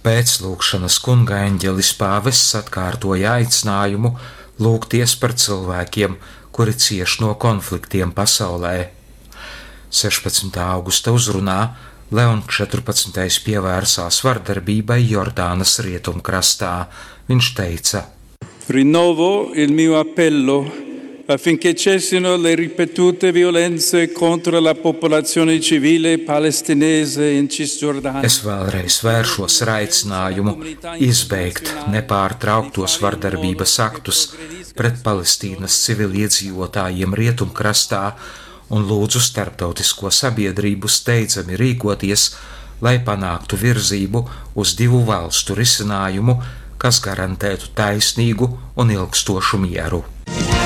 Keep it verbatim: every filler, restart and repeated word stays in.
Pēclūkšanas kunga eņģelis pāvests atkārtoja aicinājumu lūgties par cilvēkiem, kuri cieš no konfliktiem pasaulē. sešpadsmitā augusta uzrunā Leons četrpadsmitais pievērsās vardarbībai Jordānas rietumkrastā. Viņš teica: Rinnovo il mio appello affinché cessino le ripetute violenze contro la popolazione civile palestinese in Cisgiordania. Es vēlreiz vēršos ar aicinājumu izbeigt nepārtrauktos vardarbības aktus pret Palestīnas civiliedzīvotājiem rietumkrastā un lūdzu starptautisko sabiedrību steidzami rīkoties, lai panāktu virzību uz divu valstu risinājumu, kas garantētu taisnīgu un ilgstošu mieru.